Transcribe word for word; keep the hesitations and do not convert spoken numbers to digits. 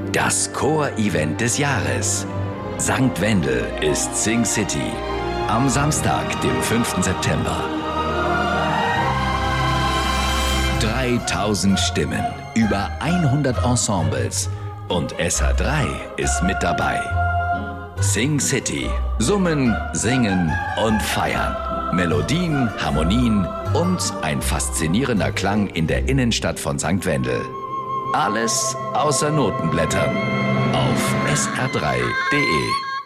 Das Chor-Event des Jahres. Sankt Wendel ist Sing City. Am Samstag, dem fünften September. dreitausend Stimmen, über hundert Ensembles und S H drei ist mit dabei. Sing City. Summen, singen und feiern. Melodien, Harmonien und ein faszinierender Klang in der Innenstadt von Sankt Wendel. Alles außer Notenblättern. Auf S R drei punkt de